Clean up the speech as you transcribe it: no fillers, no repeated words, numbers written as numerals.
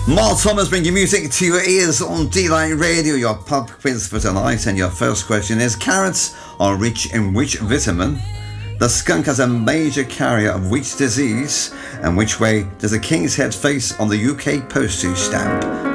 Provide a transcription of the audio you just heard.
Mark Thomas bringing music to your ears on D-Line Radio. Your pub quiz for tonight, and your first question is: carrots are rich in which vitamin? The skunk has a major carrier of which disease? And which way does the king's head face on the UK postage stamp?